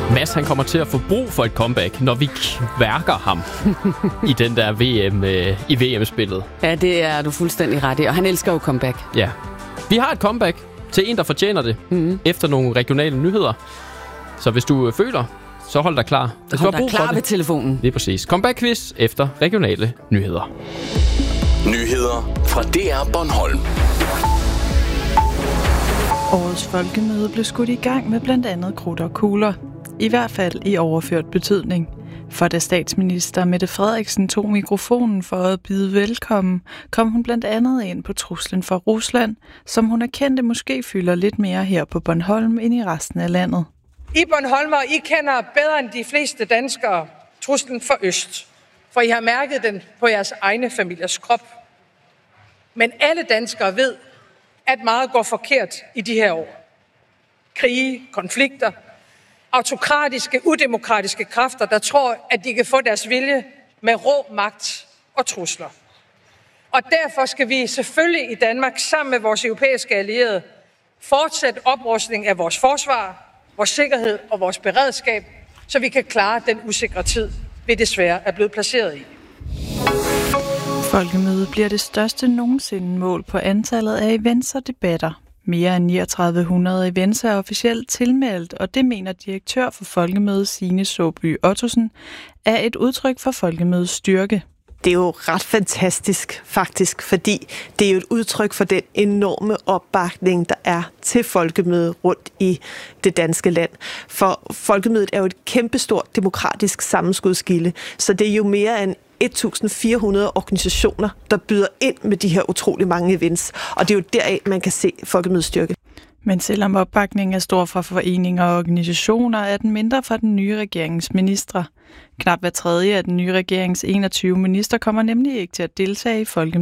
Mads, han kommer til at få brug for et comeback, når vi kværker ham i den der VM-spillet. Ja, det er du fuldstændig ret i, og han elsker jo comeback. Ja. Vi har et comeback til en, der fortjener det, efter nogle regionale nyheder. Så hvis du føler, så hold dig klar. Hold dig klar ved telefonen. Lige præcis. Comeback-quiz efter regionale nyheder. Nyheder fra DR Bornholm. Årets folkemøde blev skudt i gang med blandt andet krudt og kugler. I hvert fald i overført betydning. For da statsminister Mette Frederiksen tog mikrofonen for at byde velkommen, kom hun blandt andet ind på truslen fra Rusland, som hun erkendte måske fylder lidt mere her på Bornholm end i resten af landet. I Bornholmer, I kender bedre end de fleste danskere truslen fra øst, for I har mærket den på jeres egne familiers krop. Men alle danskere ved, at meget går forkert i de her år. Krige, konflikter, autokratiske, udemokratiske kræfter, der tror, at de kan få deres vilje med rå magt og trusler. Og derfor skal vi selvfølgelig i Danmark sammen med vores europæiske allierede fortsætte oprustning af vores forsvar, vores sikkerhed og vores beredskab, så vi kan klare den usikre tid, vi desværre er blevet placeret i. Folkemødet bliver det største nogensinde mål på antallet af events og debatter. Mere end 3900 events er officielt tilmeldt, og det mener direktør for Folkemødet Signe Såby Ottosen er et udtryk for Folkemødets styrke. Det er jo ret fantastisk faktisk, fordi det er jo et udtryk for den enorme opbakning, der er til folkemødet rundt i det danske land. For folkemødet er jo et kæmpestort demokratisk sammenskudskilde, så det er jo mere end 1.400 organisationer, der byder ind med de her utrolig mange events, og det er jo deraf, man kan se folkemødets styrke. Men selvom opbakningen er stor fra foreninger og organisationer, er den mindre fra den nye regerings ministre. Knap hver tredje af den nye regerings 21 minister kommer nemlig ikke til at deltage i folkemødet.